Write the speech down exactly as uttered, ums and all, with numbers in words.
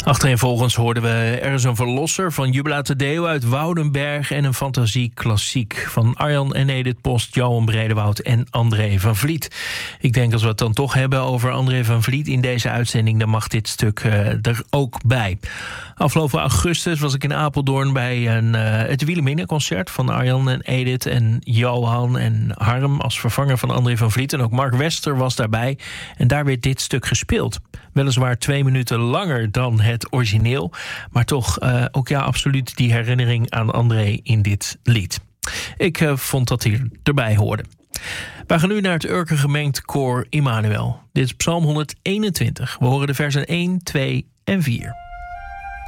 Achtereenvolgens hoorden we Er is een verlosser van Jubela Tadeu uit Woudenberg en een fantasieklassiek van Arjan en Edith Post, Johan Bredewoud en André van Vliet. Ik denk als we het dan toch hebben over André van Vliet in deze uitzending, dan mag dit stuk uh, er ook bij. Afgelopen augustus was ik in Apeldoorn bij een, uh, het Wilhelminaconcert van Arjan en Edith en Johan en Harm als vervanger van André van Vliet. En ook Mark Wester was daarbij en daar werd dit stuk gespeeld. Weliswaar twee minuten langer dan het origineel, maar toch uh, ook ja, absoluut die herinnering aan André in dit lied. Ik uh, vond dat hij erbij hoorde. We gaan nu naar het Urker gemengd koor Immanuel. Dit is Psalm honderdeenentwintig. We horen de versen één, twee en vier.